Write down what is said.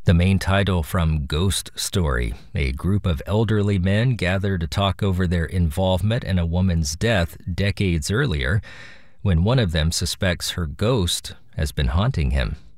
The main title from Ghost Story. A group of elderly men gather to talk over their involvement in a woman's death decades earlier, when one of them suspects her ghost has been haunting him.